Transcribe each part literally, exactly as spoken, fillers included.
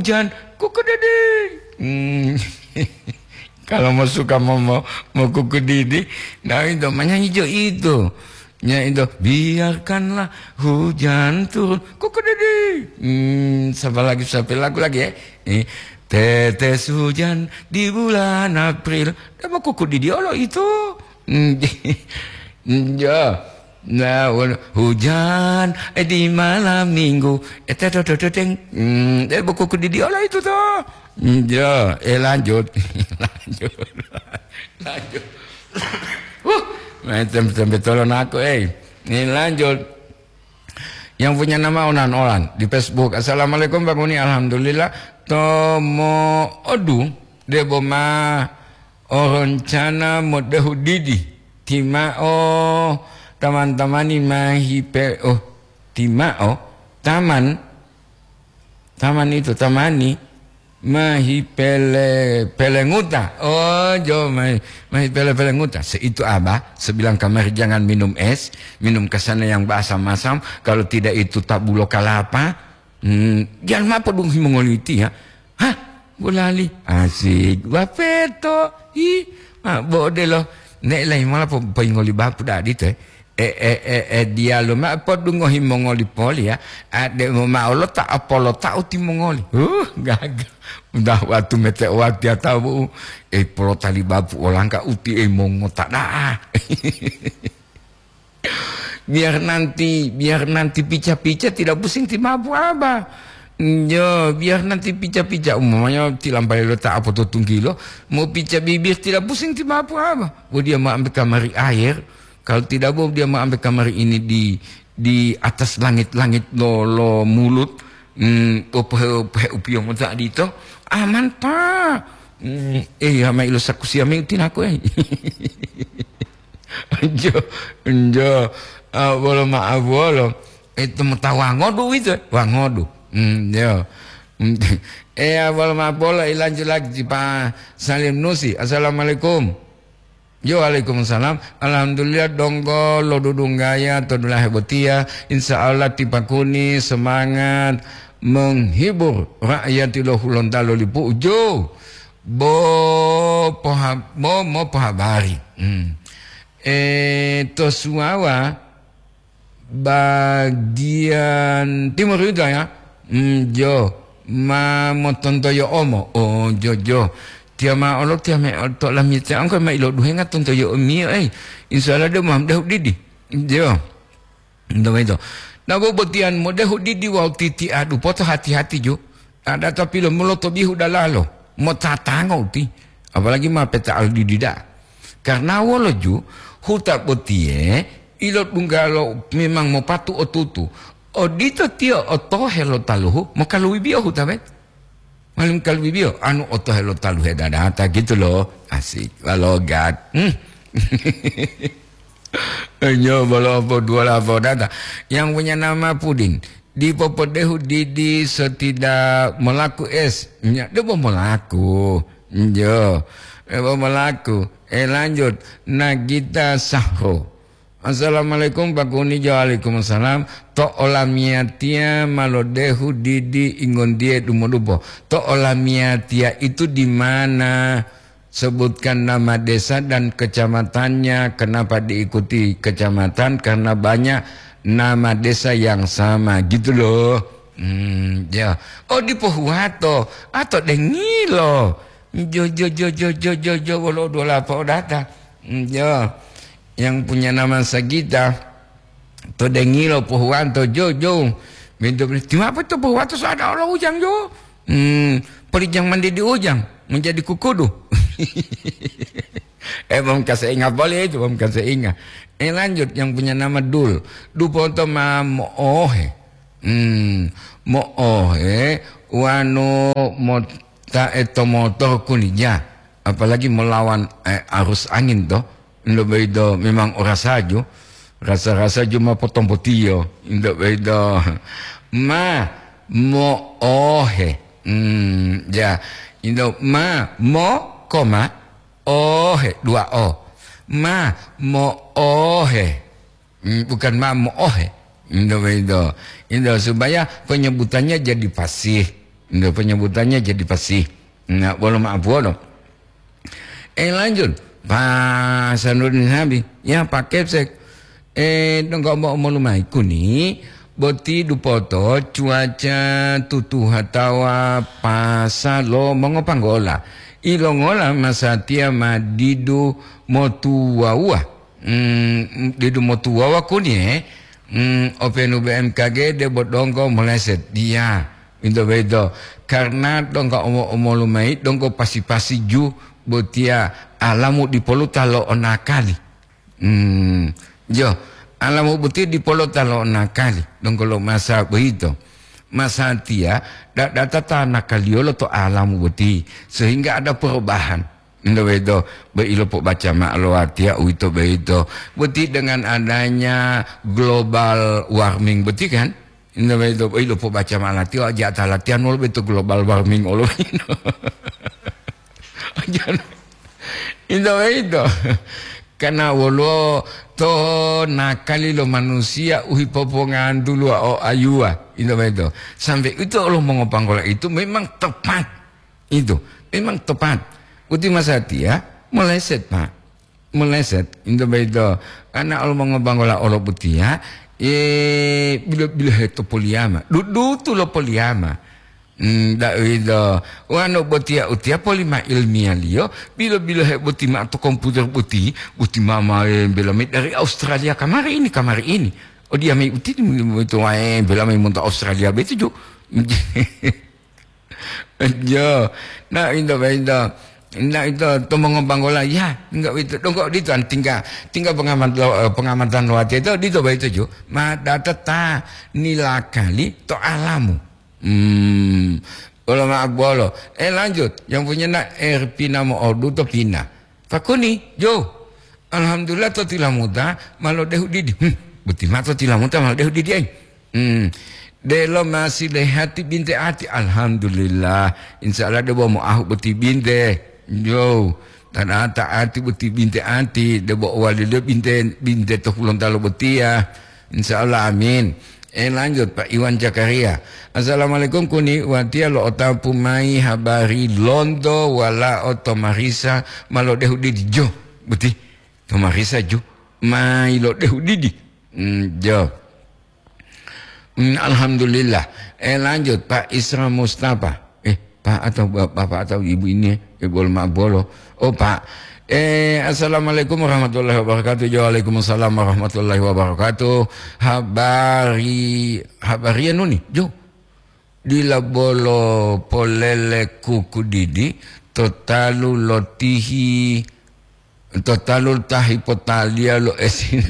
hujan, kuku didi. Hmm. Kalau mau suka mau mau, mau kuku didi, nah itu menyanyi itu. Ya itu, biarkanlah hujan turun, kuku didi. Hmm, siapa lagi, siapa lagu lagi ya? Eh, tetes hujan di bulan April, apa kuku didi Allah itu? Hmm, ya, nah hujan eh, di malam minggu, eh teteh teteh teteh, hmm, eh kuku didi Allah itu tuh. Ya, eh lanjut, lanjut, lanjut. Uh. Sampai tolong aku, eh. Ini lanjut. Yang punya nama Onan-Onan di Facebook. Assalamualaikum Bang Uni, alhamdulillah. Tomo odu deboma orencana modehu didi. Tima oh teman-teman mahi pe oh tima oh taman taman itu tamani mahi pele pelenguta. Oh jo mahi, mahi pele pelenguta. Seitu apa? Sebilang kamar jangan minum es, minum kesana yang basah masam. Kalau tidak itu tak bulo kalapa. Hmm, jangan apa dong himongoliti ya. Hah? Bolali. Asik. Bapeto. Hi. Ah, bode lo. Nek lain malah pengoli bapu dah itu. Eh eh eh eh dia lo mak apa dong himongoli poli ya. Ada mau lo tak apa lo tak uti mongoli. Uh, gagal. Udah waktu mete waktu tahu eh polo tali bapu orang ka uti eh mongo tak dah. Biar nanti biar nanti pica-pica tidak pusing ti mabu apa. Jo, biar nanti pica-pica umumnya tilampai lo tak apa tutung kilo mau pica bibir tidak pusing ti mabu apa. Oh dia mau ambil kamari air. Kalau tidak boleh dia mau ambil kamar ini di di atas langit-langit lo lo mulut, hmm, opo opo upiong tak di itu aman pak. Hmm, eh ama ilo sakusia mengtin aku eh. Anjo, anjo, ah bolo maaf bolo. Itu mutawangodu itu, wangodu. Hmm, yo. Eh bolo maaf bolo lanjut lagi Pak Salim Nusi. Assalamualaikum. Yo waalaikumsalam. Alhamdulillah donggo lo dudung gaya todulah hebotia. Insya Allah tipakuni semangat menghibur rakyat lo hulon talo lipu ujo. Bo poha bo mo pohabari. Hmm. Eh tosuawa bagian timur itu ya. Hmm, jo ma motonto yo omo. Oh jo jo. Dia ma olok dia me tok lam yite angko ma ilo duhe ngatun to yo mi eh insyaallah de mam de didi jo ndo itu na bo botian mo de didi wa titi adu poto hati-hati jo ada tapi lo muloto bihu dalalo mo tatango ti apalagi ma peta al didi da karena wolo jo huta botie ilo tunggalo memang mo patu otutu odito tio oto helo taluhu mo kalui bio hutabet malam kalau bibio anu oto helo talu hedadata gitu loh asik logat hmm. Nyo bolo apa dua lapo data yang punya nama puding di popodehu didi setidak melaku es nya dia mau melaku nyo eh mau melaku eh lanjut Nagita Sahro. Assalamualaikum Pak Kuni. Waalaikumsalam. To olamiatia malodehu didi ingon dia dumodupo. To olamiatia itu di mana? Sebutkan nama desa dan kecamatannya. Kenapa diikuti kecamatan? Karena banyak nama desa yang sama gitu loh. Hmm, ya. Oh di Pohuato atau Dengilo. Jo jo jo jo jo jo jo wolo dola po data. Ya. Yang punya nama Sagita to Dengilo Pohuanto Jojo minta cuma apa tuh Pohuanto ada orang ujang jo hmm perijang mandi di ujang menjadi kukudu. Eh bom kasih ingat boleh itu bom kasih ingat. Eh lanjut yang punya nama Dul Dupoto ma moohe hmm moohe wano mota eto motor kunija apalagi melawan eh, arus angin toh. Indo beda memang ora sajo rasa-rasa cuma potong potio indo beda ma mo ohe hmm ya indo ma mo koma ohe dua o ma mo ohe hmm, bukan ma mo ohe indo beda indo supaya penyebutannya jadi fasih Indo penyebutannya jadi pasti. Nggak boleh maaf boleh. Eh lanjut. Pak Sanudin Habib. Ya Pak Kepsek. Eh dong kau mau lumai kuni. Boti dupoto cuaca tutu hatawa pasalo mongopanggola. Ilongola masatia madidu motuwawa. Hmm, didu motuwawa kuni eh. Hmm, Open U B M K G de bodongko meleset dia itu bedo karena dongko omo omo lumai dongko pasi pasi ju botia alamu di polu talo onakali hmm jo alamu botia di polu talo onakali dongko lo masa begitu masa tia da data tanah kaliolo to alamu boti sehingga ada perubahan. Indo bedo beilo po baca maklo atia uito bedo beti dengan adanya global warming beti kan indo bedo beilo po baca malati aja talatian ul beto global warming ul indo indo bedo karena wolo to nakali lo manusia uhi popongan dulu o ayua indo bedo sampai itu lo mengopanggola itu memang tepat itu memang tepat. Uti masatia meleset pak, meleset. Indo bedo karena Allah mengobanggola Allah butia, eh bila bila itu poliama, dulu tu lo poliama. Hmm, dak bedo. Wano butia utia polima ilmiah lio, bila bila het butima atau komputer buti, buti mama eh bila met dari Australia kamari ini kamari ini. Oh dia mai uti itu eh bila mai monta Australia betu jo. Jo, nah indo bedo. Nah itu tu mengobanggola ya enggak itu dongkok itu tinggal tinggal pengamatan pengamatan luar itu itu begitu ju mada teta nila kali to alamu hmm kalau maaf bolo eh lanjut yang punya nak er pina mo ordu to pina fakuni jo alhamdulillah to tilamuta malo dehu didi hmm betul mak to tilamuta malo dehu didi hmm delo masih lehati binte ati alhamdulillah insyaallah de mau ahu beti binte yo dan ata ati beti binte ati de bo wali de binte binte to pulon talo betia insyaallah amin. Eh lanjut Pak Iwan Jakaria. Assalamualaikum kuni watia lo ota pumai habari londo wala oto marisa malo dehu didi jo beti to marisa jo mai lo dehu didi hmm, jo hmm, alhamdulillah. Eh lanjut Pak Isra Mustafa. Pak atau bapak atau ibu ini ibu mak bolo. Oh Pak. Eh assalamualaikum warahmatullahi wabarakatuh. Waalaikumsalam warahmatullahi wabarakatuh. Habari habari anu nih jo. Dila bolo polele kuku didi totalu lotihi totalu tahi potalia lo esin.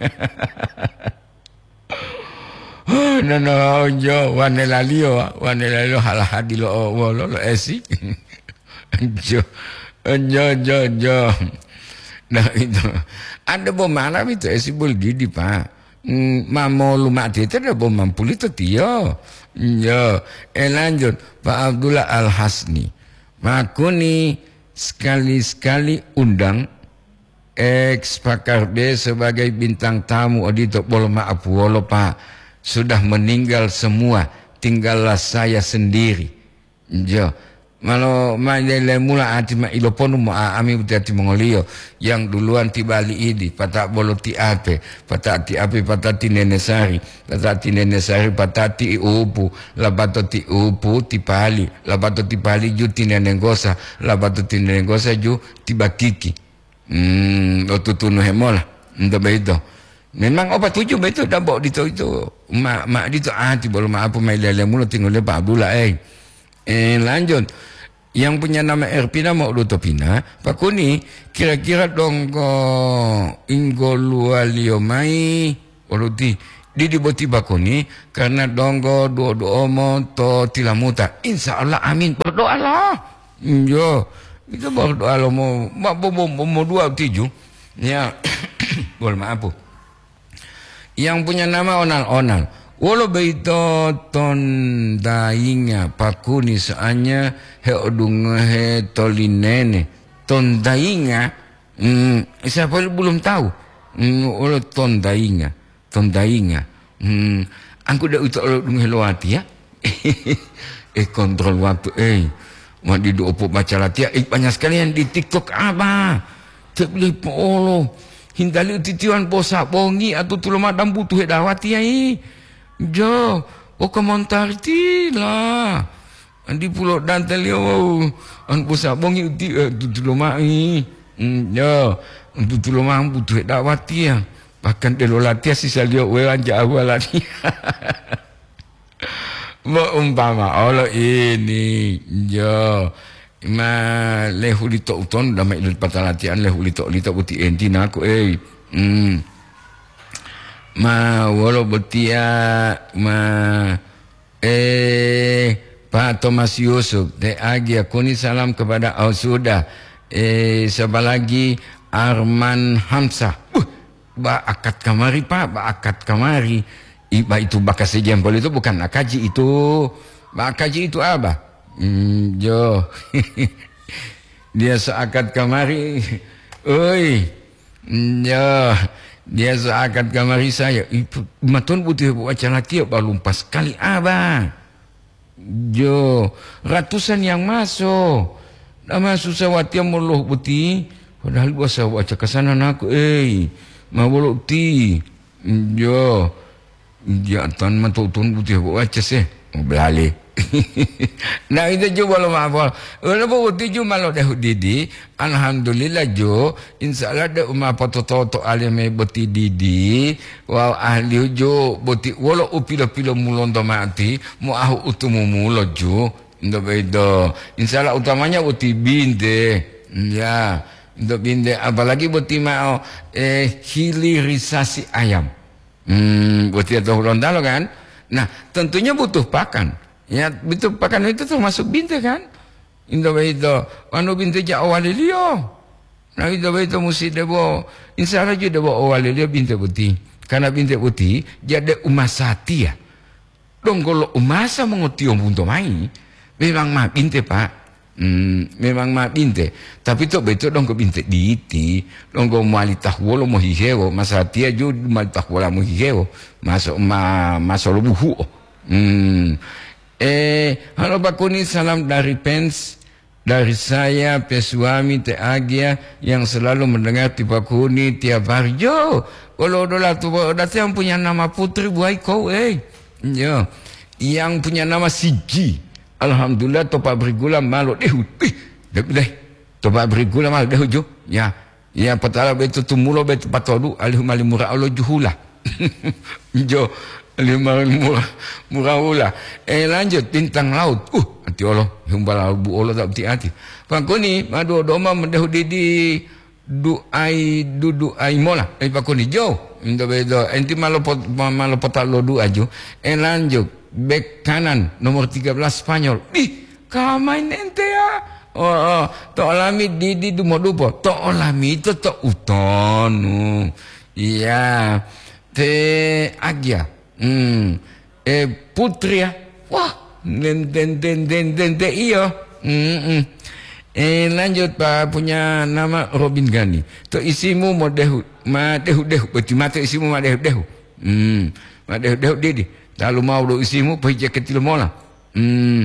No no yo wanela lio wanela lio halah hadi lo lo lo esi jo jo jo jo nah itu ada bom mana itu esi bol didi pak mamo lumak itu ada bom mampu itu tio yo eh lanjut Pak Abdullah Al Hasni makuni sekali-sekali undang ex pakar B sebagai bintang tamu auditor bol maaf wolo pak sudah meninggal semua, tinggallah saya sendiri. Jo, malu maile mula ati ma iloponu ma ami butiati mongolio yang duluan tibali ini, patak bolo ti ape, patak ti ape patati nenesari, patati nenesari patati upu, labato ti upu ti pali, labato ti pali ju ti nenengosa, labato ti nenengosa ju ti bakiki. Hmm, otutunu hemola, ndo beito. Memang obat tujuh betul dah bawa dito itu mak mak dito ah tiba mak apa mai lele mulu tinggal le Pak Abdullah eh eh lanjut yang punya nama Erpina mau Lutopina Pak Kuni kira-kira dong ko ingolua mai oluti di diboti Pak Kuni karena donggo doa doa mo to tilamuta insyaallah amin berdoalah yo itu berdoa lo mau mau mau dua tujuh ya boleh maaf yang punya nama onal-onal. Walau beito ton dainga pakuni soalnya he odung he tolinene ton dainga hmm, siapa belum tahu hmm, walau ton dainga ton dainga hmm, angku dah utak odung he loati ya eh kontrol waktu, eh mau di dua puluh baca latihan, eh banyak sekali yang di TikTok apa, terbeli polo, hindali titian posa bongi atau tulung madam butuh dawati ai, jo, oh komentar ti lah, di pulau Dantelio, an posa bongi uti tulung mai, jo, untuk tulung madam butuh dawati ya, bahkan delo latihan sisa liok wewan jauh latihan. Umpama Allah ini jo ma lehu li tok uton da mai patalatian lehu li tok li tok buti entina aku eh hmm ma wolo betia ma eh Pak Thomas Yusuf de agi aku ni salam kepada oh sudah eh siapa lagi Arman Hamzah uh, ba akad kamari Pak ba akad kamari. Iba itu bakas sejempol itu bukan akaji itu. Akaji itu apa? Hmm, jo. Dia seakat kamari. Oi. Jo. Dia seakat kamari saya. Matun butuh buat acara tiap balumpas kali apa? Jo. Ratusan yang masuk. Nama susah watiam muluh buti. Padahal gua saya baca kesana aku. Eh. Mabuluk ti. Jo. Ya tuan matutun putih baca sih belali. Nah itu juga lo maaf. Kalau putih juga malu dah didi. Alhamdulillah jo. Insyaallah dah umah patoto to alime beti didi. Wow ahli jo beti walau upilo pilo mulon to mati. Mu ahu utumu mulo jo. Indo bedo. Insyaallah utamanya beti binte. Ya. Indo binte apalagi beti mau eh hilirisasi ayam. Hmm, buat dia tahu lontalo kan? Nah, tentunya butuh pakan. Ya, butuh pakan itu termasuk binte kan? Indo itu, anu binte ja awalilio. Nah, itu itu mesti debo. Insyaallah juga debo awalilio binte putih. Karena binte putih jadi umasati ya. Dong kalau umasa mengutio bunto mai, memang mah binte Pak. Hmm, memang mah binte, tapi tu betul dong ko binte diiti, dong ko malitah wolo mo hihewo, masa tia ju malitah wala mo hihewo, masuk ma masuk lubuhu. Hmm, eh, halo Pak Kuni, salam dari Pens, dari saya pesuami Te Agia yang selalu mendengar Pak Kuni tiap hari. Jo, kalau dola tu dati yang punya nama putri buai kau eh, jo, yang punya nama Siji. Alhamdulillah topak bergula malu dehu ih deh deh topak bergula malu dehu jo ya ya patala betu tumulo betu patodu alih mali murah Allah juhula jo alih mali murah murah ula eh lanjut bintang laut uh hati Allah humbala bu Allah tak berhati hati pakuni madu doma mendehu didi duai dudu ai mola eh pakuni jo indo bedo enti malo pot malo potalo du ajo eh lanjut bek kanan nomor tiga belas Spanyol. Ih, kamain ente ya. Oh, oh. To alami didi dumo dupo. To alami itu to utonu. Iya. Te Agia. Hmm. Eh putri ya. Wah, den den den den den den iyo. Hmm, hmm. Eh lanjut Pak punya nama Robin Gani. To isimu mau dehu, ma dehu dehu. Berarti mata isimu ma dehu dehu. Hmm. Ma dehu dehu didi. Lalu mau do isimu pergi ketil mola. Hmm,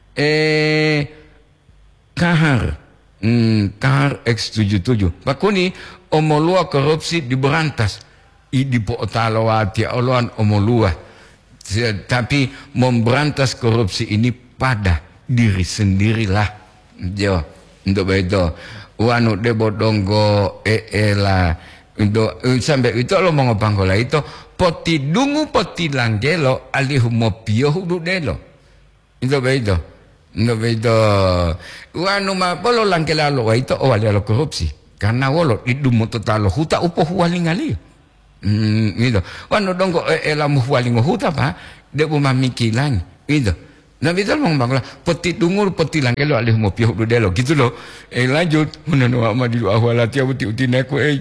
eh kahar. Hmm, kahar X tujuh tujuh. Pakuni omolua korupsi diberantas. I di potalawati oloan omolua. Tapi memberantas korupsi ini pada diri sendirilah. Jo, untuk itu. Wanu debo donggo eela. Untuk sampai itu lo mau ngopanggola itu poti dungu poti langgelo alihu mopio hudu delo itu begitu itu begitu wanu ma polo langgela lo itu awal lo korupsi karena wolo itu mototalo huta upo hualing ali hmm itu wanu dongko elamu hualing huta pa debu mamikilang itu nah betul mau bangla poti dungu poti langgelo alihu mopio hudu delo gitu loh eh lanjut menanu amadi awalati abuti utinaku eh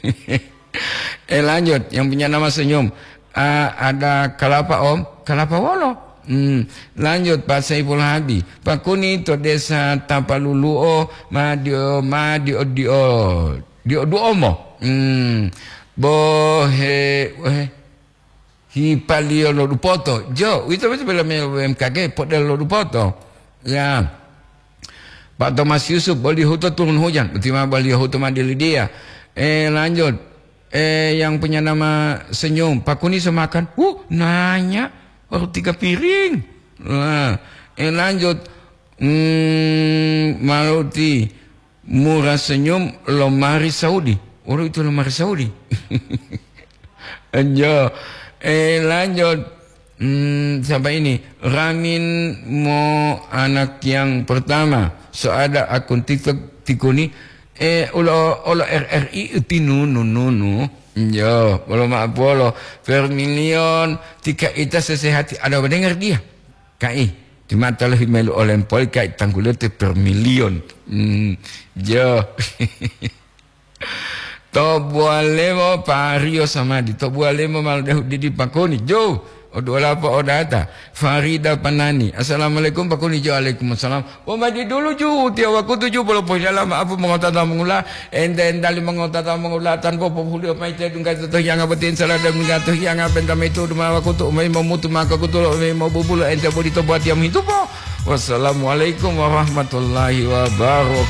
Eh lanjut yang punya nama senyum uh, ada kelapa om kelapa wolo hmm. Lanjut Pak Saiful Habi Pak Kuni to desa Tapaluluo madio madio dio dio duomo hmm. Bohe bohe hipalio lo dupoto jo itu betul betul U M K G podel lo dupoto ya Pak Thomas Yusuf boleh hutu turun hujan betima boleh hutu madili dia eh lanjut eh yang punya nama senyum Pak Kuni semakan uh nanya baru tiga piring nah eh lanjut hmm, Maruti murah senyum lomari Saudi orang itu lomari Saudi jo eh lanjut hmm, sampai ini Ramin mau anak yang pertama so ada akun TikTok tikuni eh ulo ulo R R I tinu nu nu nu jo kalau maaf polo Vermilion tika ita sesehati ada dengar dia kai cuma telah melu olempol kai tanggulote per milion hmm, jo to bualemo pario sama di to bualemo mal di Pakoni jo odola apa odata Farida Panani assalamualaikum Pakoni jo waalaikumsalam oh madi dulu ju tiap waktu tujuh puluh poin dalam apa mengotata mengula enden dali mengotata mengula tanpa populir mai te dungga to yang abatin salah dan mengatu yang abenta itu duma waktu tu mai memutu maka kutu mai mau bubul ente bodi to buat yang itu po wassalamualaikum warahmatullahi wabarakatuh